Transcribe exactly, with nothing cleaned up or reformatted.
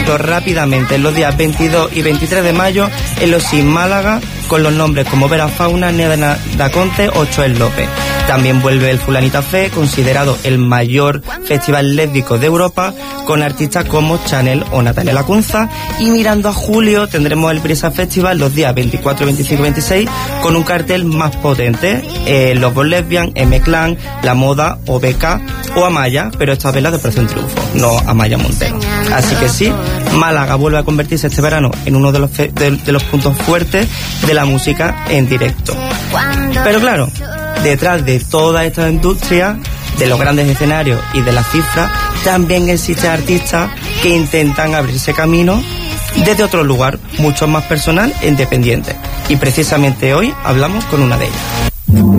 conciertos rápidamente en los días veintidós y veintitrés de mayo en los Sin Málaga, con los nombres como Vera Fauna, Neda Daconte o Choel López. También vuelve el Fulanita Fe, considerado el mayor festival lésbico de Europa, con artistas como Chanel o Natalia Lacunza. Y mirando a julio tendremos el Brisa Festival los días veinticuatro, veinticinco y veintiséis, con un cartel más potente, eh, Los Bon Lesbian, M-Clan, La Moda, O B K o Amaya, pero esta vez la de Operación Triunfo, no Amaya Montero. Así que sí, Málaga vuelve a convertirse este verano en uno de los, fe- de, de los puntos fuertes de la música en directo. Pero claro, detrás de toda esta industria, de los grandes escenarios y de las cifras, también existen artistas que intentan abrirse camino desde otro lugar, mucho más personal e independiente. Y precisamente hoy hablamos con una de ellas.